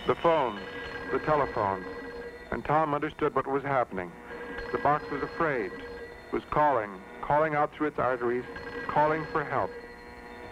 The phones, the telephones, and Tom understood what was happening. The box was afraid, was calling out through its arteries, calling for help.